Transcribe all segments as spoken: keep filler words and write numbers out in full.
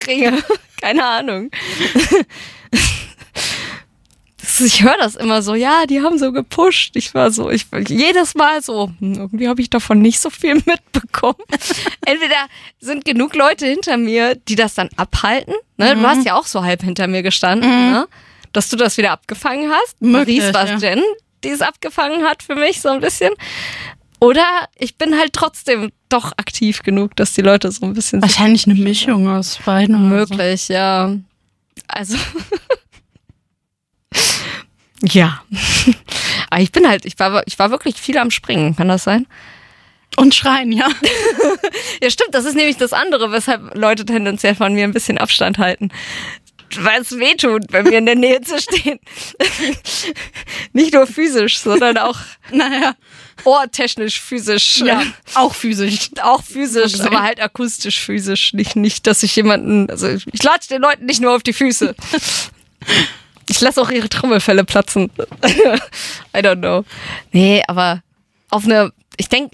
kriege. Keine Ahnung. Ich höre das immer so, ja, die haben so gepusht. Ich war so, ich jedes Mal so, hm, irgendwie habe ich davon nicht so viel mitbekommen. Entweder sind genug Leute hinter mir, die das dann abhalten. Ne? Mhm. Du hast ja auch so halb hinter mir gestanden, mhm. ne? Dass du das wieder abgefangen hast. Maurice war es Jen, die es abgefangen hat für mich so ein bisschen. Oder ich bin halt trotzdem doch aktiv genug, dass die Leute so ein bisschen... Wahrscheinlich eine Mischung aus beiden. Möglich, so. Ja. Also... Ja. Aber ich bin halt, ich war, ich war wirklich viel am Springen, kann das sein? Und schreien, ja. Ja, stimmt, das ist nämlich das andere, weshalb Leute tendenziell von mir ein bisschen Abstand halten. Weil es weh tut, bei mir in der Nähe zu stehen. Nicht nur physisch, sondern auch naja. ohrtechnisch physisch. Ja, auch physisch. Auch physisch, so aber halt akustisch physisch. Nicht, nicht, dass ich jemanden, also ich latsche den Leuten nicht nur auf die Füße. Ich lasse auch ihre Trommelfelle platzen. I don't know. Nee, aber auf eine, ich denke,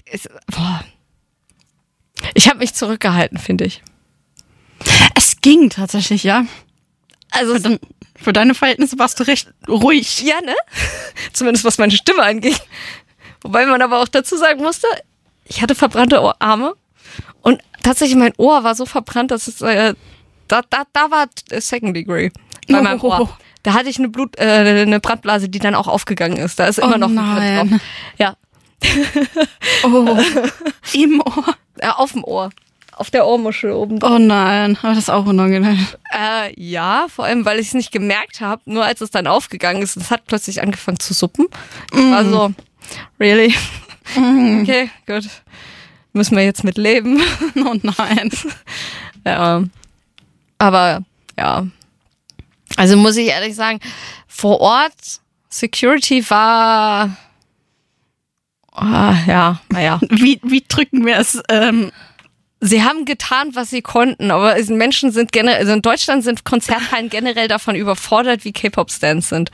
ich habe mich zurückgehalten, finde ich. Es ging tatsächlich, ja. Also für, de- für deine Verhältnisse warst du recht ruhig. Ja, ne? Zumindest was meine Stimme angeht. Wobei man aber auch dazu sagen musste, ich hatte verbrannte Ohr- Arme und tatsächlich mein Ohr war so verbrannt, dass es, äh, da, da, da war Second Degree bei meinem Ohr. Da hatte ich eine Blut, äh, eine Brandblase, die dann auch aufgegangen ist. Da ist immer oh noch ein Griff drauf. Ja. Oh. Im Ohr. Ja, auf dem Ohr. Auf der Ohrmuschel oben drauf. Oh nein, aber das ist auch unangenehm. Äh, ja, vor allem, weil ich es nicht gemerkt habe. Nur als es dann aufgegangen ist, es hat plötzlich angefangen zu suppen. Ich mm. war so, really? Mm. Okay, gut. Müssen wir jetzt mit leben. Oh nein. Ja. Aber, ja. Also muss ich ehrlich sagen, vor Ort, Security war, ah, ja, naja. Wie, wie drücken wir es? Ähm Sie haben getan, was sie konnten, aber Menschen sind generell, also in Deutschland sind Konzerthallen generell davon überfordert, wie K-Pop-Stans sind.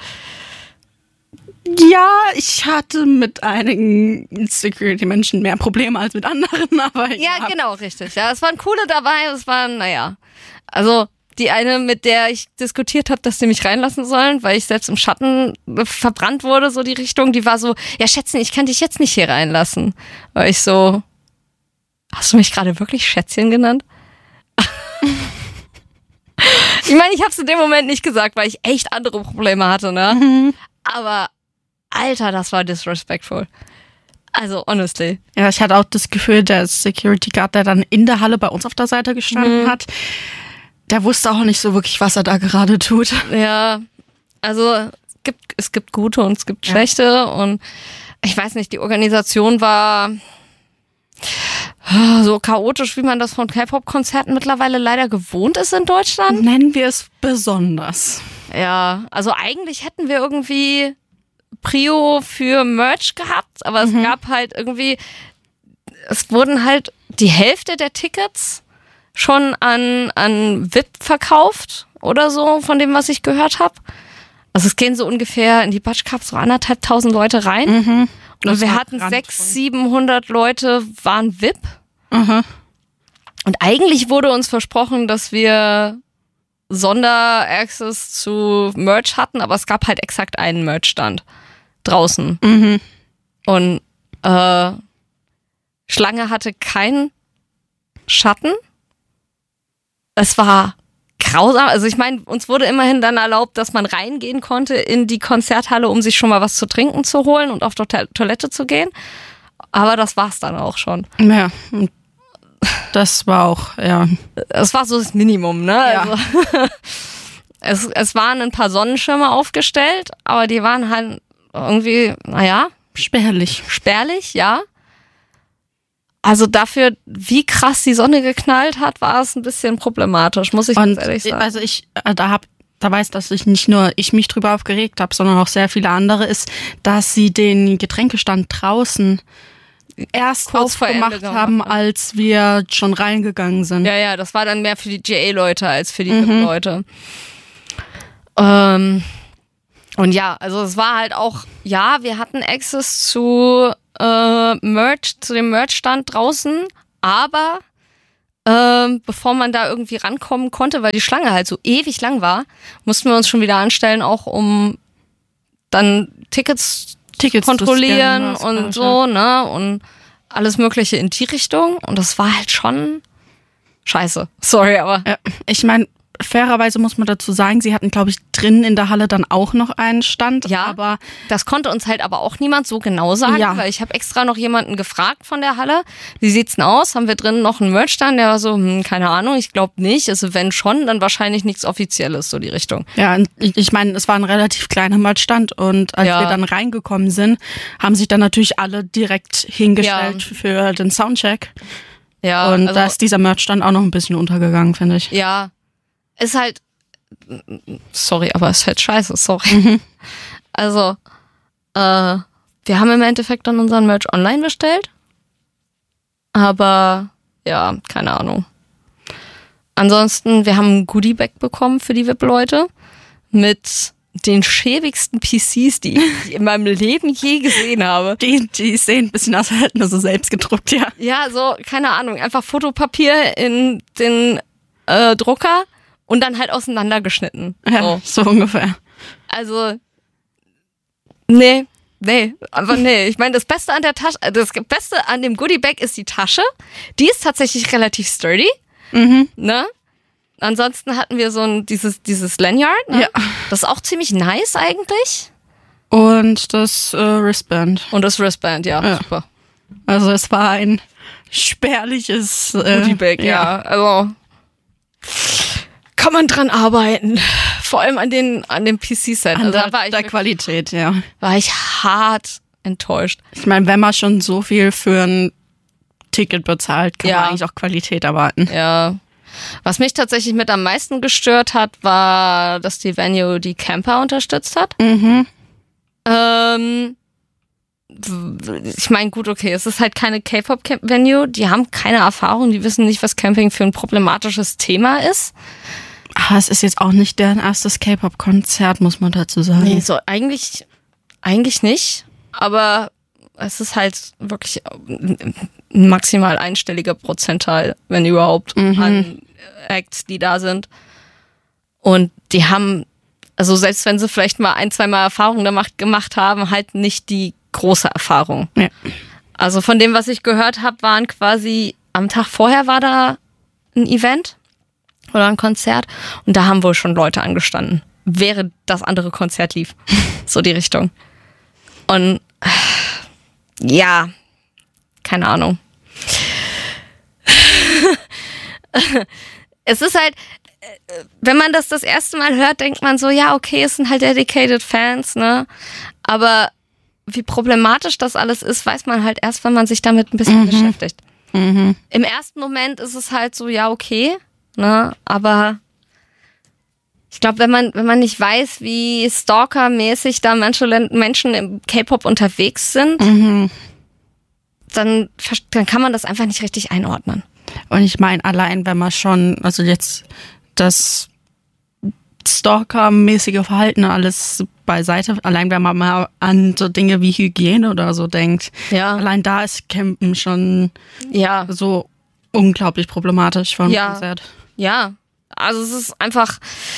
Ja, ich hatte mit einigen Security-Menschen mehr Probleme als mit anderen, aber ja. Ja, genau, richtig. Ja, es waren coole dabei, es waren, naja, also die eine, mit der ich diskutiert habe, dass sie mich reinlassen sollen, weil ich selbst im Schatten verbrannt wurde, so die Richtung, die war so, ja Schätzchen, ich kann dich jetzt nicht hier reinlassen. Weil ich so, hast du mich gerade wirklich Schätzchen genannt? Ich meine, ich habe es in dem Moment nicht gesagt, weil ich echt andere Probleme hatte, ne? Mhm. Aber, Alter, das war disrespectful. Also, honestly. Ja, ich hatte auch das Gefühl, der Security Guard, der dann in der Halle bei uns auf der Seite gestanden mhm. hat, der wusste auch nicht so wirklich, was er da gerade tut. Ja, also es gibt, es gibt gute und es gibt schlechte ja. und ich weiß nicht, die Organisation war so chaotisch, wie man das von K-Pop-Konzerten mittlerweile leider gewohnt ist in Deutschland. Nennen wir es besonders. Ja, also eigentlich hätten wir irgendwie Prio für Merch gehabt, aber mhm. es gab halt irgendwie, es wurden halt die Hälfte der Tickets schon an, an V I P verkauft oder so, von dem, was ich gehört habe. Also es gehen so ungefähr in die Batsch Cup so anderthalb tausend Leute rein. Mhm. Und wir hatten sechshundert, siebenhundert Leute waren V I P. Mhm. Und eigentlich wurde uns versprochen, dass wir Sonderaccess zu Merch hatten, aber es gab halt exakt einen Merch-Stand draußen. Mhm. Und äh, Schlange hatte keinen Schatten. Es war grausam. Also ich meine, uns wurde immerhin dann erlaubt, dass man reingehen konnte in die Konzerthalle, um sich schon mal was zu trinken zu holen und auf die Toilette zu gehen. Aber das war's dann auch schon. Ja, das war auch, ja. Es war so das Minimum, ne? Ja. Also, es, es waren ein paar Sonnenschirme aufgestellt, aber die waren halt irgendwie, naja. Spärlich. Spärlich, ja. Also dafür, wie krass die Sonne geknallt hat, war es ein bisschen problematisch, muss ich ganz ehrlich sagen. Also ich, da hab, da weiß, dass ich nicht nur ich mich drüber aufgeregt habe, sondern auch sehr viele andere, ist, dass sie den Getränkestand draußen erst kurz aufgemacht haben, als wir schon reingegangen sind. Ja, ja, das war dann mehr für die J A-Leute als für die mhm. V I P-Leute. Ähm, und ja, also es war halt auch, ja, wir hatten Access zu äh, Merch, zu dem Merch-Stand draußen, aber ähm, bevor man da irgendwie rankommen konnte, weil die Schlange halt so ewig lang war, mussten wir uns schon wieder anstellen, auch um dann Tickets, Tickets kontrollieren scannen, und so, ne? Und alles Mögliche in die Richtung. Und das war halt schon scheiße. Sorry, aber. Ja, ich meine, fairerweise muss man dazu sagen, sie hatten, glaube ich, drinnen in der Halle dann auch noch einen Stand. Ja, aber das konnte uns halt aber auch niemand so genau sagen, ja. weil ich habe extra noch jemanden gefragt von der Halle, wie sieht's denn aus? Haben wir drinnen noch einen Merch-Stand? Der war so, hm, keine Ahnung, ich glaube nicht. Also wenn schon, dann wahrscheinlich nichts Offizielles, so die Richtung. Ja, ich, ich meine, es war ein relativ kleiner Merch-Stand und als ja. wir dann reingekommen sind, haben sich dann natürlich alle direkt hingestellt ja. für den Soundcheck. Ja, und also, da ist dieser Merch-Stand auch noch ein bisschen untergegangen, finde ich. Ja, ist halt, sorry, aber ist halt scheiße, sorry. Mhm. Also, äh, wir haben im Endeffekt dann unseren Merch online bestellt, aber ja, keine Ahnung. Ansonsten, wir haben ein Goodie-Bag bekommen für die V I P-Leute mit den schäbigsten P Cs, die ich in meinem Leben je gesehen habe. Die, die sehen ein bisschen aus, als hätten wir so selbst gedruckt, ja. Ja, so, keine Ahnung, einfach Fotopapier in den äh, Drucker und dann halt auseinandergeschnitten. Ja, so, so ungefähr. Also, nee, nee, aber nee. Ich meine, das Beste an der Tasche, das Beste an dem Goodie-Bag ist die Tasche. Die ist tatsächlich relativ sturdy, mhm. ne? Ansonsten hatten wir so ein, dieses, dieses Lanyard, ne? Ja. Das ist auch ziemlich nice eigentlich. Und das äh, Wristband. Und das Wristband, ja, ja, super. Also es war ein spärliches äh, Goodie-Bag, ja. ja. Also kann man dran arbeiten. Vor allem an den, an dem P C-Set. An also, der, war ich der wirklich, Qualität, ja. War ich hart enttäuscht. Ich meine, wenn man schon so viel für ein Ticket bezahlt, kann ja. man eigentlich auch Qualität erwarten. Ja. Was mich tatsächlich mit am meisten gestört hat, war, dass die Venue die Camper unterstützt hat. Mhm. Ähm, ich meine, gut, okay, es ist halt keine K-Pop-Venue, die haben keine Erfahrung, die wissen nicht, was Camping für ein problematisches Thema ist. Aber es ist jetzt auch nicht deren erstes K-Pop-Konzert, muss man dazu sagen. Nee, so eigentlich, eigentlich nicht, aber es ist halt wirklich ein maximal einstelliger Prozentteil, wenn überhaupt, mhm. an Acts, die da sind. Und die haben, also selbst wenn sie vielleicht mal ein, zwei Mal Erfahrung gemacht, gemacht haben, halt nicht die große Erfahrung. Ja. Also von dem, was ich gehört habe, waren quasi, am Tag vorher war da ein Event oder ein Konzert und da haben wohl schon Leute angestanden, während das andere Konzert lief. So die Richtung. Und ja, keine Ahnung. Es ist halt, wenn man das das erste Mal hört, denkt man so, ja, okay, es sind halt dedicated Fans, ne? Aber wie problematisch das alles ist, weiß man halt erst, wenn man sich damit ein bisschen mhm. beschäftigt. Mhm. Im ersten Moment ist es halt so, ja, okay, ne? Aber ich glaube, wenn man, wenn man nicht weiß, wie stalkermäßig da Menschen, Menschen im K-Pop unterwegs sind, mhm. dann, dann kann man das einfach nicht richtig einordnen. Und ich meine, allein wenn man schon, also jetzt das Stalker-mäßige Verhalten alles beiseite, allein wenn man mal an so Dinge wie Hygiene oder so denkt, ja. allein da ist Campen schon ja. so unglaublich problematisch von ja. Konzert. Ja, also es ist einfach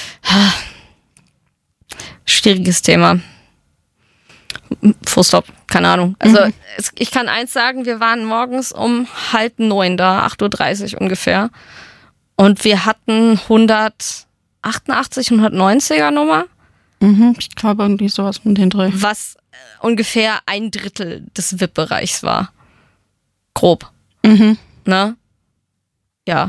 schwieriges Thema. Full stop, keine Ahnung. Also mhm. es, ich kann eins sagen, wir waren morgens um halb neun da, acht Uhr dreißig ungefähr. Und wir hatten hundertachtundachtzig, hundertneunziger Nummer. Mhm, ich glaube irgendwie sowas um den Dreh. Was ungefähr ein Drittel des V I P-Bereichs war. Grob. Mhm. Ne? Ja.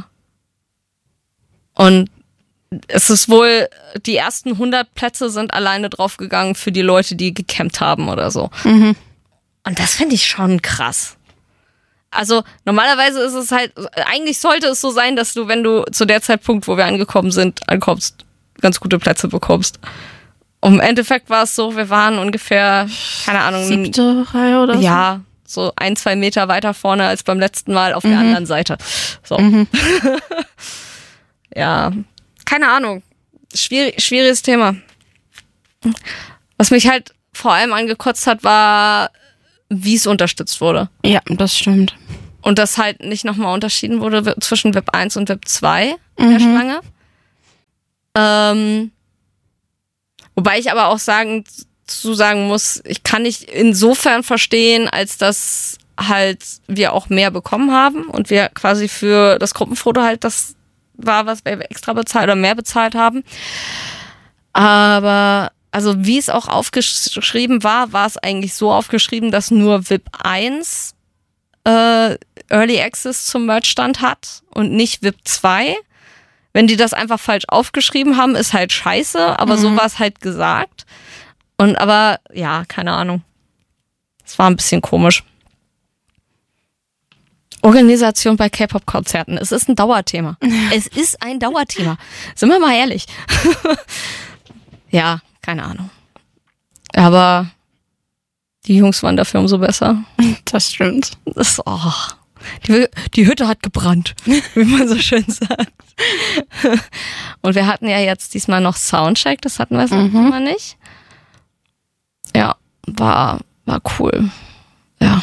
Und es ist wohl, die ersten hundert Plätze sind alleine draufgegangen für die Leute, die gecampt haben oder so. Mhm. Und das finde ich schon krass. Also normalerweise ist es halt, eigentlich sollte es so sein, dass du, wenn du zu der Zeitpunkt, wo wir angekommen sind, ankommst, ganz gute Plätze bekommst. Und im Endeffekt war es so, wir waren ungefähr, keine Ahnung. Siebte Reihe oder so? Ja, so ein, zwei Meter weiter vorne als beim letzten Mal auf mhm. der anderen Seite. So. Mhm. Ja, keine Ahnung. Schwierig, schwieriges Thema. Was mich halt vor allem angekotzt hat, war, wie es unterstützt wurde. Ja, das stimmt. und das halt nicht nochmal unterschieden wurde zwischen V I P eins und V I P zwei in der Mhm. Schlange. Ähm, wobei ich aber auch sagen, zu sagen muss, ich kann nicht insofern verstehen, als dass halt wir auch mehr bekommen haben und wir quasi für das Gruppenfoto halt das war, was wir extra bezahlt oder mehr bezahlt haben. Aber also wie es auch aufgeschrieben war, war es eigentlich so aufgeschrieben, dass nur V I P eins äh, Early Access zum Merchstand hat und nicht V I P zwei. Wenn die das einfach falsch aufgeschrieben haben, ist halt scheiße, aber mhm. so war es halt gesagt. Und aber, ja, keine Ahnung. Es war ein bisschen komisch. Organisation bei K-Pop-Konzerten. Es ist ein Dauerthema. Es ist ein Dauerthema. Sind wir mal ehrlich. Ja, keine Ahnung. Aber die Jungs waren dafür umso besser. Das stimmt. Das, oh, die, die Hütte hat gebrannt, wie man so schön sagt. Und wir hatten ja jetzt diesmal noch Soundcheck, das hatten wir sonst Mhm. immer nicht. Ja, war, war cool. Ja.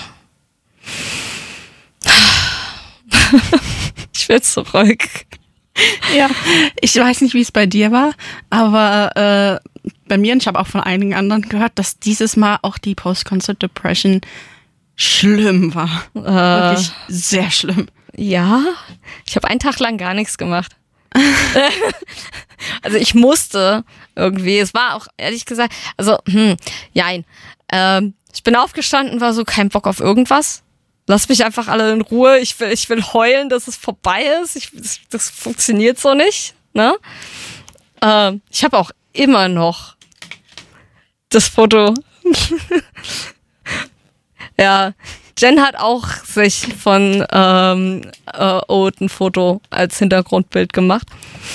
Ich will zurück. Ja, ich weiß nicht, wie es bei dir war, aber äh, bei mir, und ich habe auch von einigen anderen gehört, dass dieses Mal auch die Post-Concert Depression schlimm war. Äh, Wirklich sehr schlimm. ja, ich habe einen Tag lang gar nichts gemacht. Also ich musste irgendwie, es war auch ehrlich gesagt, also, hm, jein. Ähm, ich bin aufgestanden, war so kein Bock auf irgendwas. Lass mich einfach alle in Ruhe. Ich will, ich will heulen, dass es vorbei ist. Ich, das, das funktioniert so nicht. Ne? Ähm, ich habe auch immer noch das Foto. Ja, Jen hat auch sich von ähm, äh, Oat ein Foto als Hintergrundbild gemacht.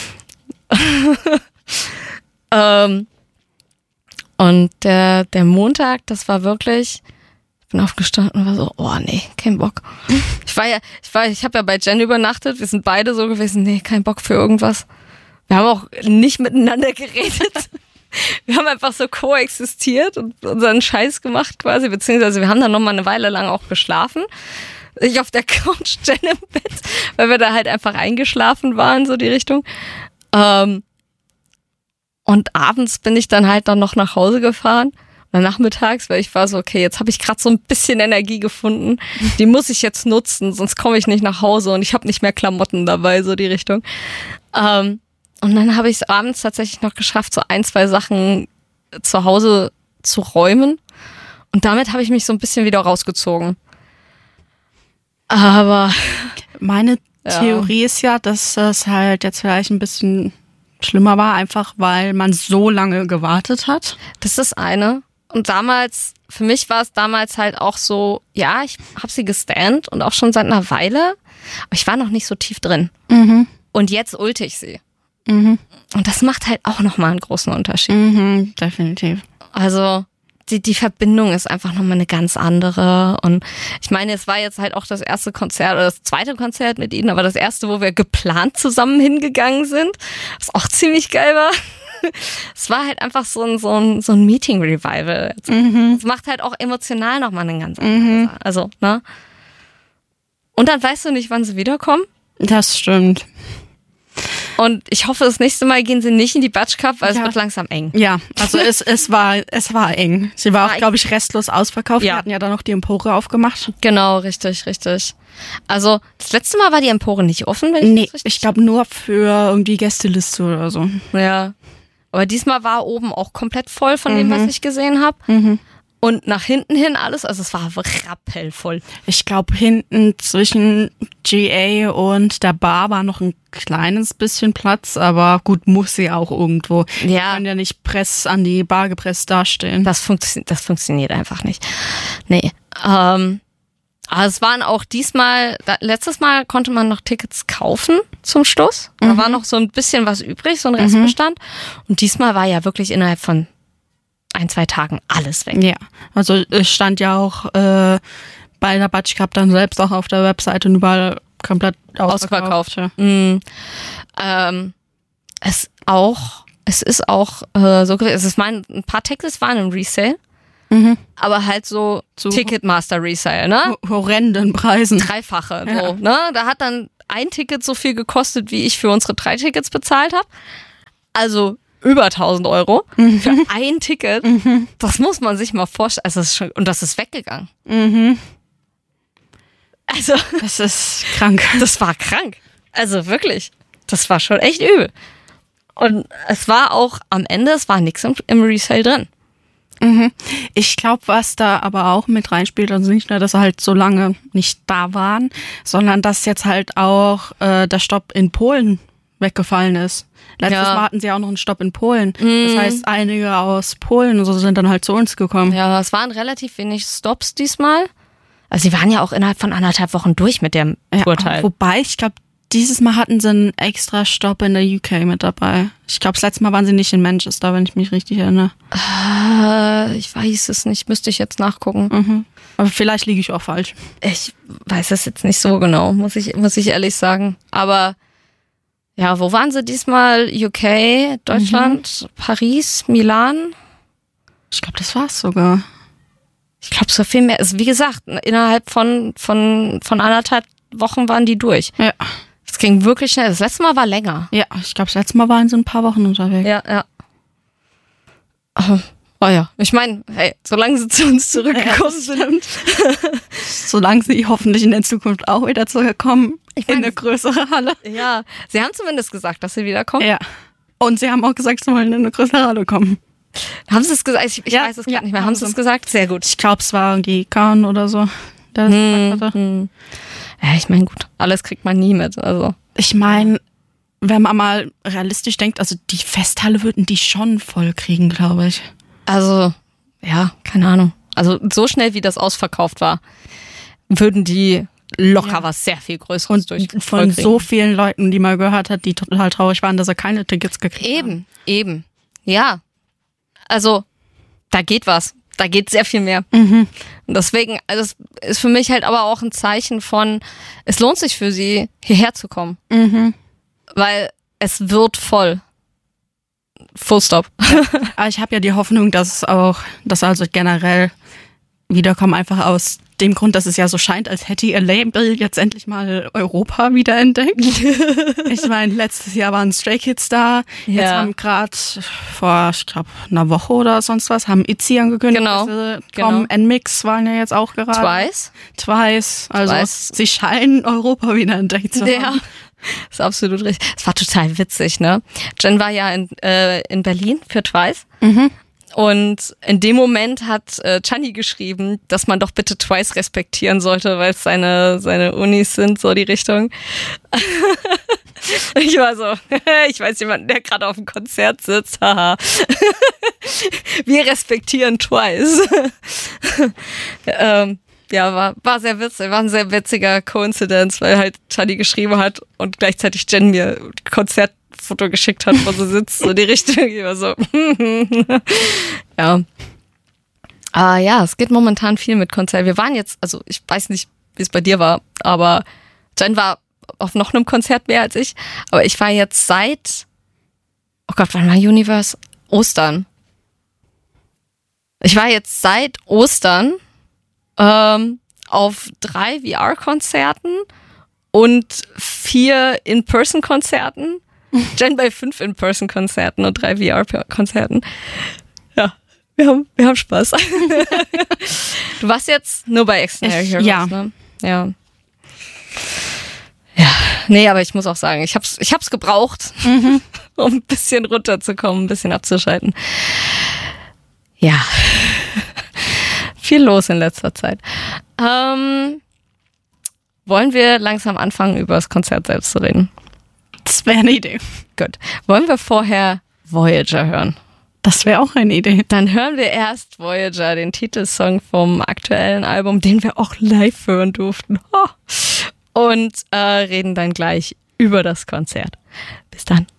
ähm, und der, der Montag, das war wirklich... Ich bin aufgestanden und war so, oh nee, kein Bock. Ich war ja, ich war, ich habe ja bei Jen übernachtet. Wir sind beide so gewesen, nee, kein Bock für irgendwas. Wir haben auch nicht miteinander geredet. Wir haben einfach so koexistiert und unseren Scheiß gemacht quasi, beziehungsweise wir haben dann noch mal eine Weile lang auch geschlafen. Ich auf der Couch, Jen im Bett, weil wir da halt einfach eingeschlafen waren, so die Richtung. Ähm, und abends bin ich dann halt dann noch nach Hause gefahren. Oder nachmittags, weil ich war so, okay, jetzt habe ich gerade so ein bisschen Energie gefunden. Die muss ich jetzt nutzen, sonst komme ich nicht nach Hause und ich habe nicht mehr Klamotten dabei, so die Richtung. Ähm, und dann habe ich es abends tatsächlich noch geschafft, so ein, zwei Sachen zu Hause zu räumen. Und damit habe ich mich so ein bisschen wieder rausgezogen. Aber Meine Ja. Theorie ist ja, dass das halt jetzt vielleicht ein bisschen schlimmer war, einfach weil man so lange gewartet hat. das ist eine. Und damals, für mich war es damals halt auch so, ja, ich habe sie gestannt und auch schon seit einer Weile, aber ich war noch nicht so tief drin. Mhm. Und jetzt ulte ich sie. Mhm. Und das macht halt auch nochmal einen großen Unterschied. Mhm, definitiv. Also die, die Verbindung ist einfach nochmal eine ganz andere. Und ich meine, es war jetzt halt auch das erste Konzert oder das zweite Konzert mit ihnen, aber das erste, wo wir geplant zusammen hingegangen sind, was auch ziemlich geil war. Es war halt einfach so ein, so ein, so ein Meeting-Revival. Es Mhm. macht halt auch emotional nochmal einen ganz anderen Sache. Also, ne? Und dann weißt du nicht, wann sie wiederkommen. Das stimmt. Und ich hoffe, das nächste Mal gehen sie nicht in die Batsch Cup, weil Ja. es wird langsam eng. Ja, also es, es, war, es war eng. Sie war War auch, glaube ich, restlos ausverkauft. Ja. Wir hatten ja dann noch die Empore aufgemacht. Genau, richtig, richtig. Also, das letzte Mal war die Empore nicht offen, wenn ich Nee, das richtig... ich glaube nur für irgendwie Gästeliste oder so. Ja. Aber diesmal war oben auch komplett voll von dem, was ich gesehen habe. Mhm. Und nach hinten hin alles, also es war rappelvoll. Ich glaube, hinten zwischen G A und der Bar war noch ein kleines bisschen Platz, aber gut, muss sie auch irgendwo. Ja. Kann ja nicht press an die Bar gepresst dastehen. Das, funktio- das funktioniert einfach nicht. Nee. Ähm, aber es waren auch diesmal, da, letztes Mal konnte man noch Tickets kaufen zum Schluss. Da war noch so ein bisschen was übrig, so ein Restbestand. Und diesmal war ja wirklich innerhalb von ein, zwei Tagen alles weg. Ja, also es stand ja auch äh, bei der Batsch Cup dann selbst auch auf der Webseite und überall komplett ausverkauft. Ausverkauft. Mm, ähm, es auch, es ist auch äh, so gewesen. Es ist mein, ein paar Tickets waren im Resale. Mhm. aber halt so Zu Ticketmaster Resale, ne? horrenden Preisen. Dreifache, Ja. so, ne? Da hat dann ein Ticket so viel gekostet, wie ich für unsere drei Tickets bezahlt habe. Also über tausend Euro Mhm. für ein Ticket. Mhm. Das muss man sich mal vorstellen. Also das ist schon, und das ist weggegangen. Mhm. Also Das ist krank. das war krank. Also wirklich. Das war schon echt übel. Und es war auch am Ende, es war nichts im, im Resale drin. Mhm. Ich glaube, was da aber auch mit reinspielt, also nicht nur, dass sie halt so lange nicht da waren, sondern dass jetzt halt auch äh, der Stopp in Polen weggefallen ist. Letztes Ja. Mal hatten sie auch noch einen Stopp in Polen. Mhm. Das heißt, einige aus Polen und so sind dann halt zu uns gekommen. Ja, es waren relativ wenig Stops diesmal. Also sie waren ja auch innerhalb von anderthalb Wochen durch mit dem Ja, Urteil. wobei, ich glaube, dieses Mal hatten sie einen extra Stopp in der U K mit dabei. Ich glaube, das letzte Mal waren sie nicht in Manchester, wenn ich mich richtig erinnere. Äh, ich weiß es nicht, müsste ich jetzt nachgucken. Mhm. Aber vielleicht liege ich auch falsch. Ich weiß es jetzt nicht so genau, muss ich, muss ich ehrlich sagen. Aber ja, wo waren sie diesmal? U K, Deutschland, Mhm. Paris, Milan? Ich glaube, das war's sogar. Ich glaube, so viel mehr. Also wie gesagt, innerhalb von, von, von anderthalb Wochen waren die durch. Ja. Es ging wirklich schnell. Das letzte Mal war länger. Ja, ich glaube, das letzte Mal waren sie ein paar Wochen unterwegs. Ja, ja. Oh ja, ich meine, hey, solange sie zu uns zurückgekommen Ja, sind. Solange sie hoffentlich in der Zukunft auch wieder zurückkommen, Ich in mein, eine größere Halle. Ja, sie haben zumindest gesagt, dass sie wiederkommen. Ja. Und sie haben auch gesagt, sie wollen in eine größere Halle kommen. Haben sie es gesagt? Ich, ich Ja, weiß es gar ja, nicht mehr. haben Haben sie sie. es gesagt? Sehr gut. Ich glaube, es war die Kahn oder so, der das gesagt hatte. Hm. Ja, ich meine, gut, alles kriegt man nie mit. Also. Ich meine, wenn man mal realistisch denkt, also die Festhalle würden die schon voll kriegen, glaube ich. Also, ja, keine Ahnung. Also so schnell, wie das ausverkauft war, würden die locker Ja. was sehr viel Größeres Und durch. von vollkriegen. so vielen Leuten, die man gehört hat, die total traurig waren, dass sie keine Tickets gekriegt haben. Eben, eben. Ja. Also, da geht was. Da geht sehr viel mehr. Mhm. Und deswegen, also es ist für mich halt aber auch ein Zeichen von, es lohnt sich für sie, hierher zu kommen. Mhm. Weil es wird voll. Full stop. Aber ich habe ja die Hoffnung, dass es auch, dass also generell wiederkommen, einfach aus dem Grund, dass es ja so scheint, als hätte ihr Label jetzt endlich mal Europa wiederentdeckt. Ich meine, letztes Jahr waren Stray Kids da. Jetzt Ja. haben gerade vor, ich glaube, einer Woche oder sonst was, haben ITZY angekündigt, Genau, dass sie genau. kommen. N-Mix waren ja jetzt auch gerade. Twice. Twice. Also Twice. sie scheinen Europa wiederentdeckt zu haben. Ja. Ist absolut richtig. Es war total witzig, ne? Jen war ja in, äh, in Berlin für Twice. Mhm. Und in dem Moment hat äh, Chani geschrieben, dass man doch bitte Twice respektieren sollte, weil es seine, seine Unis sind, so die Richtung. Ich war so, ich weiß jemanden, der gerade auf dem Konzert sitzt, haha. Wir respektieren Twice. ähm, ja, war, war sehr witzig, war ein sehr witziger Coincidence, weil halt Chani geschrieben hat und gleichzeitig Jen mir ein Konzertfoto geschickt hat, wo sie sitzt, so die Richtung. Ich war so, ja. Ah ja, es geht momentan viel mit Konzert. Wir waren jetzt, also ich weiß nicht, wie es bei dir war, aber Jen war auf noch einem Konzert mehr als ich, aber ich war jetzt seit, oh Gott, wann war Universe? Ostern. Ich war jetzt seit Ostern ähm, auf drei V R-Konzerten und vier In-Person-Konzerten. Jen bei fünf In-Person-Konzerten und drei V R-Konzerten. Ja, wir haben, wir haben Spaß. Du warst jetzt nur bei Extraordinary Ich- Heroes, ja. ne? Ja. Ja, nee, aber ich muss auch sagen, ich hab's, ich hab's gebraucht, Mhm. um ein bisschen runterzukommen, ein bisschen abzuschalten. Ja. Viel los in letzter Zeit. Ähm, wollen wir langsam anfangen, über das Konzert selbst zu reden? Das wäre eine Idee. Gut. Wollen wir vorher Voyager hören? Das wäre auch eine Idee. Dann hören wir erst Voyager, den Titelsong vom aktuellen Album, den wir auch live hören durften. Und äh, reden dann gleich über das Konzert. Bis dann.